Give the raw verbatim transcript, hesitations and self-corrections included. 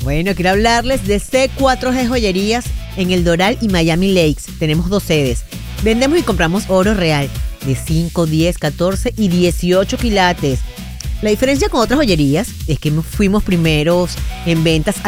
Bueno, quiero hablarles de C cuatro G Joyerías en El Doral y Miami Lakes. Tenemos dos sedes. Vendemos y compramos oro real de cinco, diez, catorce y dieciocho quilates. La diferencia con otras joyerías es que fuimos primeros en ventas